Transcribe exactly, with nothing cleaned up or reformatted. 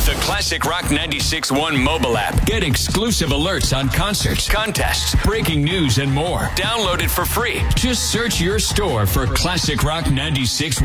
The Classic Rock ninety-six point one mobile app. Get exclusive alerts on concerts, contests, breaking news, and more. Download it for free. Just search your store for Classic Rock ninety-six point one.